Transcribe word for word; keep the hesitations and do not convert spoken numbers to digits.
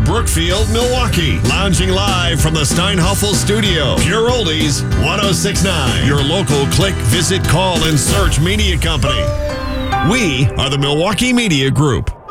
Brookfield, Milwaukee. Lounging live from the Steinhoffel Studio. Pure Oldies, one oh six point nine. Your local click, visit, call, and search media company. We are the Milwaukee Media Group.